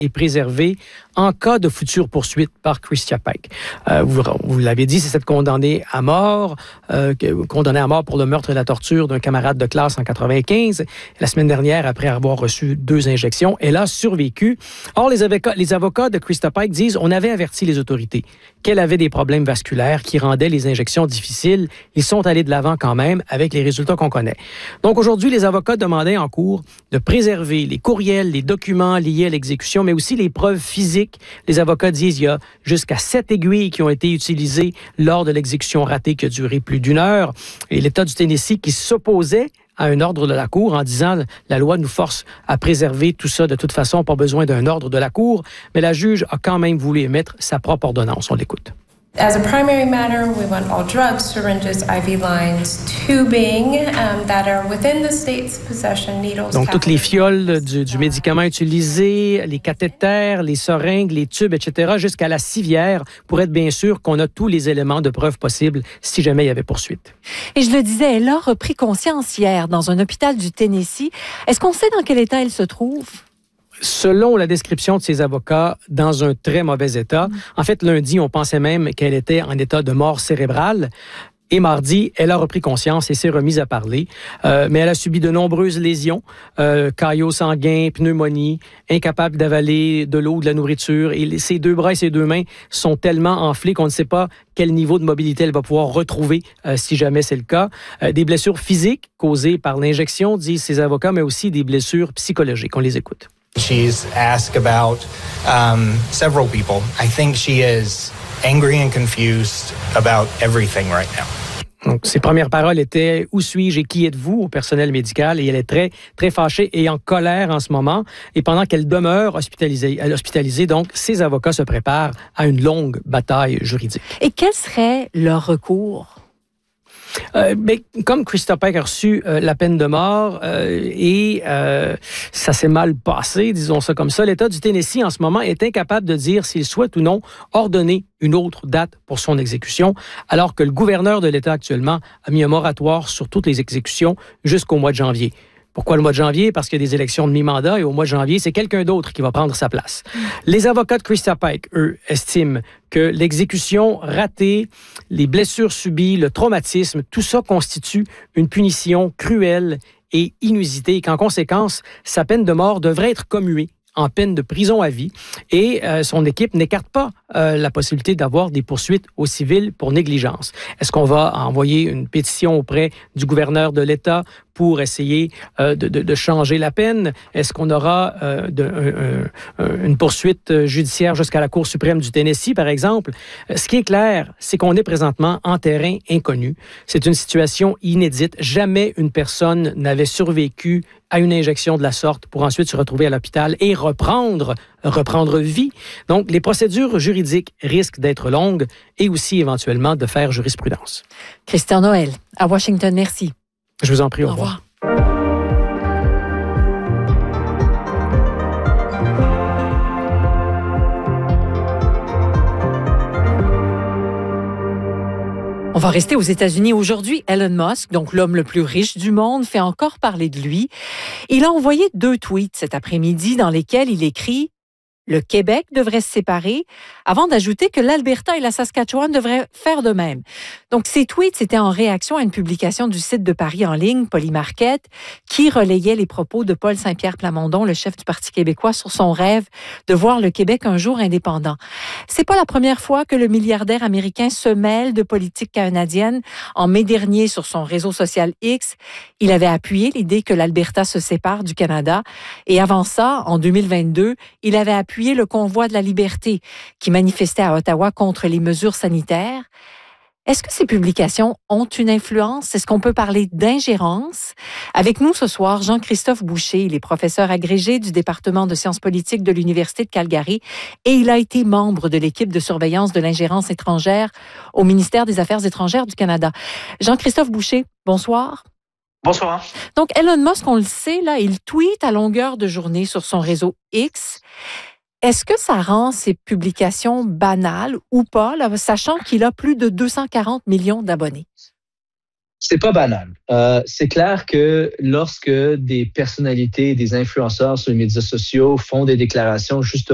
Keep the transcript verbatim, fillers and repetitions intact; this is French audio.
est préservée en cas de future poursuite par Christia Pike. Euh, vous, vous l'avez dit, c'est cette condamnée à mort, euh, condamnée à mort pour le meurtre et la torture d'un camarade de classe en quatre-vingt-quinze. La semaine dernière, après avoir reçu deux injections, elle a survécu. Or, les avocats, les avocats de Christia Pike disent on avait averti les autorités qu'elle avait des problèmes vasculaires qui rendaient les injections difficiles. Ils sont allés de l'avant quand même avec les résultats qu'on connaît. Donc aujourd'hui, les avocats demandaient en cours de préserver les courriels, les documents liés à l'exécution, mais aussi les preuves physiques. Les avocats disent qu'il y a jusqu'à sept aiguilles qui ont été utilisées lors de l'exécution ratée qui a duré plus d'une heure. Et l'État du Tennessee qui s'opposait à un ordre de la Cour en disant la loi nous force à préserver tout ça de toute façon, pas besoin d'un ordre de la Cour. Mais la juge a quand même voulu émettre sa propre ordonnance. On l'écoute. As a primary matter, we want all drugs, syringes, I V lines, tubing um, that are within the state's possession, needles. Donc, toutes les fioles du, du médicament utilisé, les cathéters, les seringues, les tubes, et cetera, jusqu'à la civière, pour être bien sûr qu'on a tous les éléments de preuve possibles si jamais il y avait poursuite. Et je le disais, elle a repris conscience hier dans un hôpital du Tennessee. Est-ce qu'on sait dans quel état elle se trouve? Selon la description de ses avocats, dans un très mauvais état. Mmh. En fait, lundi, on pensait même qu'elle était en état de mort cérébrale. Et mardi, elle a repris conscience et s'est remise à parler. Euh, mais elle a subi de nombreuses lésions, euh, caillots sanguins, pneumonie, incapable d'avaler de l'eau ou de la nourriture. Et ses deux bras et ses deux mains sont tellement enflés qu'on ne sait pas quel niveau de mobilité elle va pouvoir retrouver euh, si jamais c'est le cas. Euh, des blessures physiques causées par l'injection, disent ses avocats, mais aussi des blessures psychologiques. On les écoute. She's asked about um, several people. I think she is angry and confused about everything right now. Donc, ses premières paroles étaient « Où suis-je et qui êtes-vous » au personnel médical. Et elle est très, très fâchée et en colère en ce moment. Et pendant qu'elle demeure hospitalisée, hospitalisée, donc, ses avocats se préparent à une longue bataille juridique. Et quel serait leur recours? Euh, mais comme Christia Pike a reçu euh, la peine de mort euh, et euh, ça s'est mal passé, disons ça comme ça, l'État du Tennessee en ce moment est incapable de dire s'il souhaite ou non ordonner une autre date pour son exécution, alors que le gouverneur de l'État actuellement a mis un moratoire sur toutes les exécutions jusqu'au mois de janvier. Pourquoi le mois de janvier? Parce qu'il y a des élections de mi-mandat et au mois de janvier, c'est quelqu'un d'autre qui va prendre sa place. Les avocats de Christia Pike, eux, estiment que l'exécution ratée, les blessures subies, le traumatisme, tout ça constitue une punition cruelle et inusitée et qu'en conséquence, sa peine de mort devrait être commuée en peine de prison à vie et euh, son équipe n'écarte pas euh, la possibilité d'avoir des poursuites au civil pour négligence. Est-ce qu'on va envoyer une pétition auprès du gouverneur de l'État pour essayer euh, de, de, de changer la peine? Est-ce qu'on aura euh, de, un, un, une poursuite judiciaire jusqu'à la Cour suprême du Tennessee, par exemple? Ce qui est clair, c'est qu'on est présentement en terrain inconnu. C'est une situation inédite. Jamais une personne n'avait survécu à une injection de la sorte pour ensuite se retrouver à l'hôpital et reprendre, reprendre vie. Donc, les procédures juridiques risquent d'être longues et aussi éventuellement de faire jurisprudence. Christian Noël, à Washington, merci. Je vous en prie, au, au revoir. revoir. On va rester aux États-Unis aujourd'hui. Elon Musk, donc l'homme le plus riche du monde, fait encore parler de lui. Il a envoyé deux tweets cet après-midi dans lesquels il écrit « Le Québec devrait se séparer » avant d'ajouter que l'Alberta et la Saskatchewan devraient faire de même. Donc, ces tweets, c'était en réaction à une publication du site de Paris en ligne, Polymarket, qui relayait les propos de Paul Saint-Pierre Plamondon, le chef du Parti québécois, sur son rêve de voir le Québec un jour indépendant. C'est pas la première fois que le milliardaire américain se mêle de politique canadienne. En mai dernier, sur son réseau social X, il avait appuyé l'idée que l'Alberta se sépare du Canada. Et avant ça, en deux mille vingt-deux, il avait appuyé le Convoi de la liberté, qui manifestait à Ottawa contre les mesures sanitaires. Est-ce que ces publications ont une influence? Est-ce qu'on peut parler d'ingérence? Avec nous ce soir, Jean-Christophe Boucher, il est professeur agrégé du département de sciences politiques de l'Université de Calgary et il a été membre de l'équipe de surveillance de l'ingérence étrangère au ministère des Affaires étrangères du Canada. Jean-Christophe Boucher, bonsoir. Bonsoir. Donc, Elon Musk, on le sait, là, il tweet à longueur de journée sur son réseau X. Est-ce que ça rend ces publications banales ou pas, là, sachant qu'il a plus de deux cent quarante millions d'abonnés? C'est pas banal. Euh, c'est clair que lorsque des personnalités, des influenceurs sur les médias sociaux font des déclarations justement